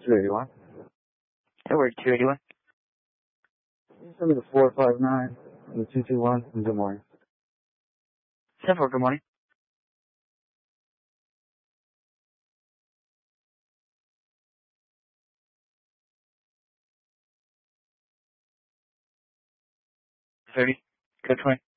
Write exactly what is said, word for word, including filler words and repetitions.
two eighty-one. That worked, two eighty-one. Send me the four five nine and the two two one. Good morning. ten four, good morning. thirty, code twenty.